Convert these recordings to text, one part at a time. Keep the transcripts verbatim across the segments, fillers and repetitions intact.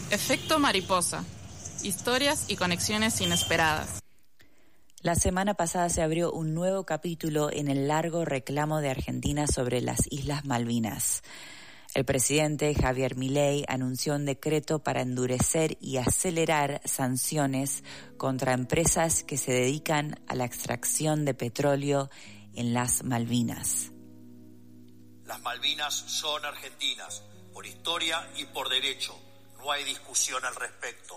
Efecto mariposa. Historias y conexiones inesperadas. La semana pasada se abrió un nuevo capítulo en el largo reclamo de Argentina sobre las Islas Malvinas. El presidente Javier Milei anunció un decreto para endurecer y acelerar sanciones contra empresas que se dedican a la extracción de petróleo en las Malvinas. Las Malvinas son argentinas, por historia y por derecho. No hay discusión al respecto.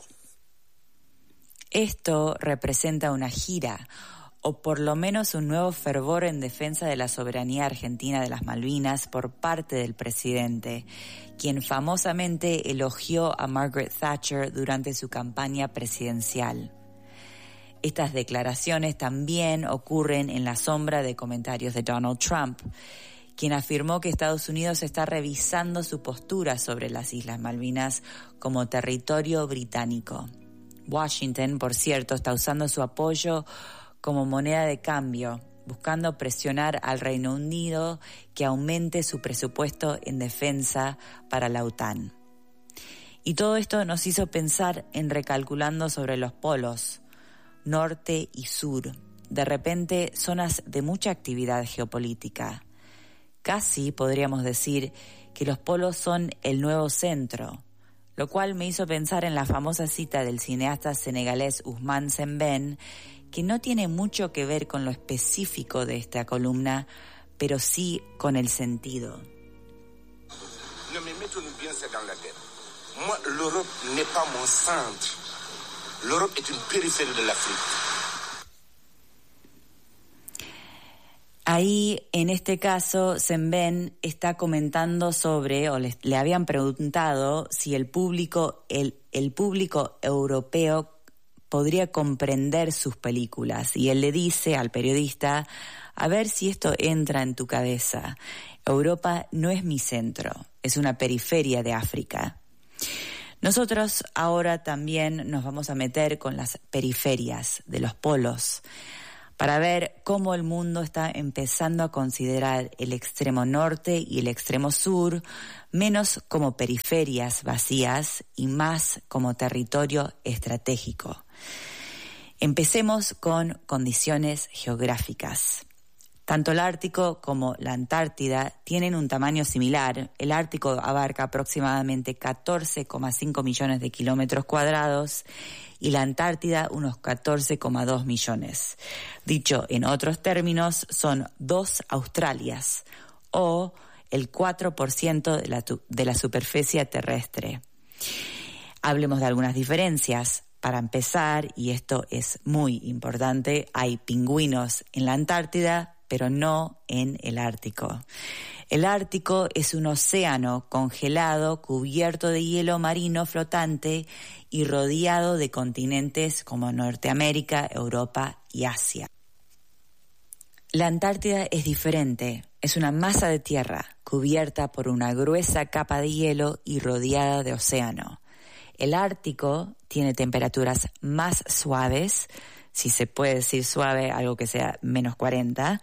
Esto representa una gira, o por lo menos un nuevo fervor en defensa de la soberanía argentina de las Malvinas por parte del presidente, quien famosamente elogió a Margaret Thatcher durante su campaña presidencial. Estas declaraciones también ocurren en la sombra de comentarios de Donald Trump, quien afirmó que Estados Unidos está revisando su postura sobre las Islas Malvinas como territorio británico. Washington, por cierto, está usando su apoyo como moneda de cambio, buscando presionar al Reino Unido que aumente su presupuesto en defensa para la OTAN. Y todo esto nos hizo pensar en recalculando sobre los polos, norte y sur, de repente zonas de mucha actividad geopolítica. Casi podríamos decir que los polos son el nuevo centro, lo cual me hizo pensar en la famosa cita del cineasta senegalés Ousmane Sembène, que no tiene mucho que ver con lo específico de esta columna, pero sí con el sentido. No me meto bien dans la tête. Moi, l'Europe n'est pas mon centre. L'Europe est une périphérie de l'Afrique. Ahí, en este caso, Sembène está comentando sobre, o le, le habían preguntado si el público, el, el público europeo podría comprender sus películas. Y él le dice al periodista, a ver si esto entra en tu cabeza. Europa no es mi centro, es una periferia de África. Nosotros ahora también nos vamos a meter con las periferias de los polos, para ver cómo el mundo está empezando a considerar el extremo norte y el extremo sur menos como periferias vacías y más como territorio estratégico. Empecemos con condiciones geográficas. Tanto el Ártico como la Antártida tienen un tamaño similar. El Ártico abarca aproximadamente catorce coma cinco millones de kilómetros cuadrados y la Antártida unos catorce coma dos millones. Dicho en otros términos, son dos Australias o el cuatro por ciento de la, de la superficie terrestre. Hablemos de algunas diferencias. Para empezar, y esto es muy importante, hay pingüinos en la Antártida, pero no en el Ártico. El Ártico es un océano congelado, cubierto de hielo marino flotante y rodeado de continentes como Norteamérica, Europa y Asia. La Antártida es diferente, es una masa de tierra cubierta por una gruesa capa de hielo y rodeada de océano. El Ártico tiene temperaturas más suaves, si se puede decir suave, algo que sea menos cuarenta,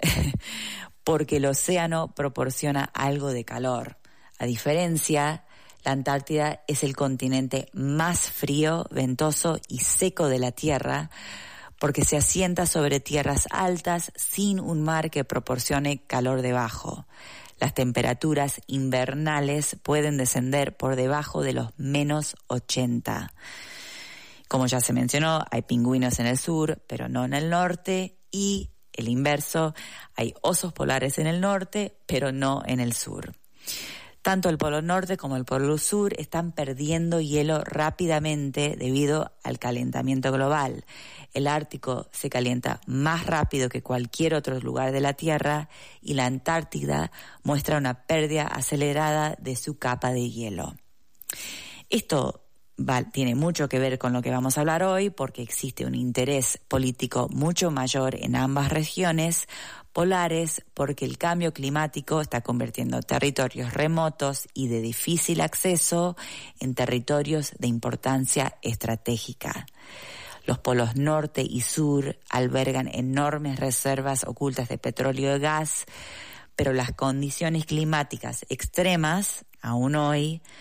porque el océano proporciona algo de calor. A diferencia, la Antártida es el continente más frío, ventoso y seco de la Tierra, porque se asienta sobre tierras altas sin un mar que proporcione calor debajo. Las temperaturas invernales pueden descender por debajo de los menos ochenta. Como ya se mencionó, hay pingüinos en el sur, pero no en el norte, y el inverso, hay osos polares en el norte, pero no en el sur. Tanto el polo norte como el polo sur están perdiendo hielo rápidamente debido al calentamiento global. El Ártico se calienta más rápido que cualquier otro lugar de la Tierra y la Antártida muestra una pérdida acelerada de su capa de hielo. Esto va, tiene mucho que ver con lo que vamos a hablar hoy porque existe un interés político mucho mayor en ambas regiones polares porque el cambio climático está convirtiendo territorios remotos y de difícil acceso en territorios de importancia estratégica. Los polos norte y sur albergan enormes reservas ocultas de petróleo y gas, pero las condiciones climáticas extremas, aún hoy,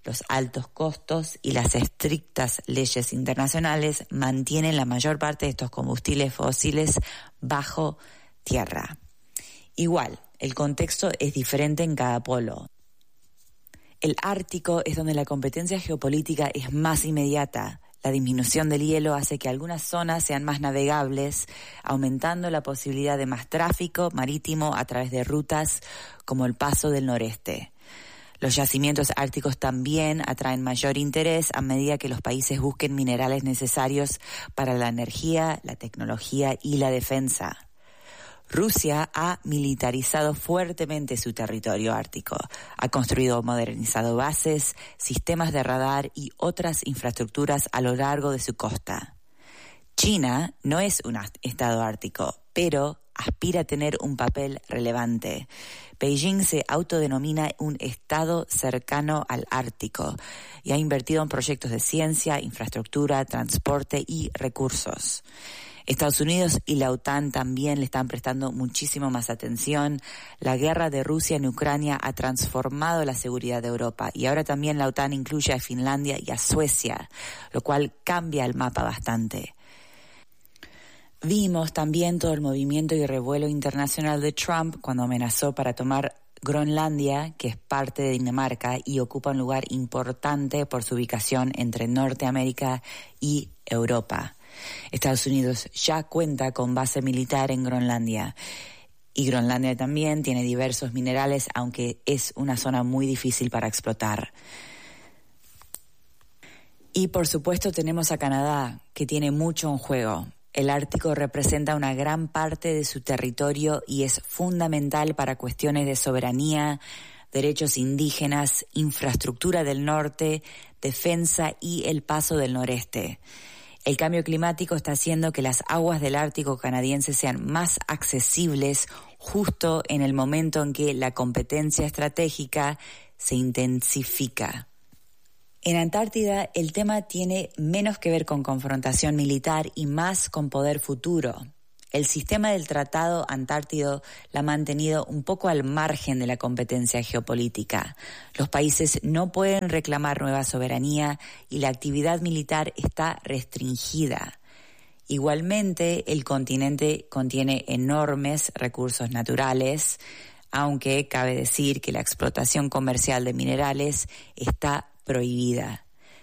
Los altos costos y las estrictas leyes internacionales mantienen la mayor parte de estos combustibles fósiles bajo tierra. Igual, el contexto es diferente en cada polo. El Ártico es donde la competencia geopolítica es más inmediata. La disminución del hielo hace que algunas zonas sean más navegables, aumentando la posibilidad de más tráfico marítimo a través de rutas como el Paso del Noreste. Los yacimientos árticos también atraen mayor interés a medida que los países busquen minerales necesarios para la energía, la tecnología y la defensa. Rusia ha militarizado fuertemente su territorio ártico, ha construido o modernizado bases, sistemas de radar y otras infraestructuras a lo largo de su costa. China no es un estado ártico, pero aspira a tener un papel relevante. Beijing se autodenomina un estado cercano al Ártico y ha invertido en proyectos de ciencia, infraestructura, transporte y recursos. Estados Unidos y la OTAN también le están prestando muchísimo más atención. La guerra de Rusia en Ucrania ha transformado la seguridad de Europa y ahora también la OTAN incluye a Finlandia y a Suecia, lo cual cambia el mapa bastante. Vimos también todo el movimiento y revuelo internacional de Trump cuando amenazó para tomar Groenlandia, que es parte de Dinamarca y ocupa un lugar importante por su ubicación entre Norteamérica y Europa. Estados Unidos ya cuenta con base militar en Groenlandia y Groenlandia también tiene diversos minerales, aunque es una zona muy difícil para explotar. Y por supuesto tenemos a Canadá, que tiene mucho en juego. El Ártico representa una gran parte de su territorio y es fundamental para cuestiones de soberanía, derechos indígenas, infraestructura del norte, defensa y el Paso del Noreste. El cambio climático está haciendo que las aguas del Ártico canadiense sean más accesibles justo en el momento en que la competencia estratégica se intensifica. En Antártida el tema tiene menos que ver con confrontación militar y más con poder futuro. El sistema del Tratado Antártido la ha mantenido un poco al margen de la competencia geopolítica. Los países no pueden reclamar nueva soberanía y la actividad militar está restringida. Igualmente, el continente contiene enormes recursos naturales, aunque cabe decir que la explotación comercial de minerales está prohibida.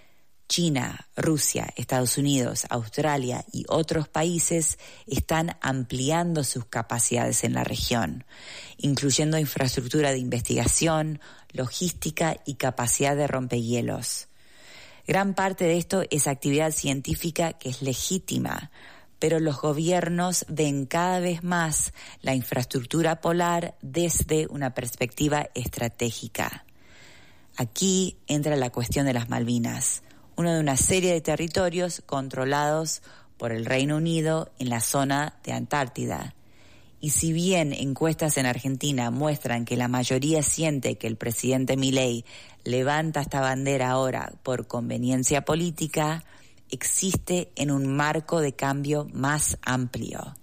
China, Rusia, Estados Unidos, Australia y otros países están ampliando sus capacidades en la región, incluyendo infraestructura de investigación, logística y capacidad de rompehielos. Gran parte de esto es actividad científica que es legítima, pero los gobiernos ven cada vez más la infraestructura polar desde una perspectiva estratégica. Aquí entra la cuestión de las Malvinas, uno de una serie de territorios controlados por el Reino Unido en la zona de Antártida. Y si bien encuestas en Argentina muestran que la mayoría siente que el presidente Milei levanta esta bandera ahora por conveniencia política, existe en un marco de cambio más amplio.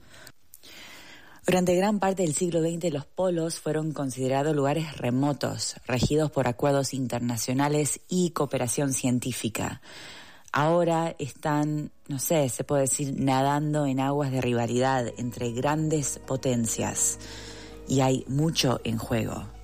Durante gran parte del siglo veinte los polos fueron considerados lugares remotos, regidos por acuerdos internacionales y cooperación científica. Ahora están, no sé, se puede decir, nadando en aguas de rivalidad entre grandes potencias y hay mucho en juego.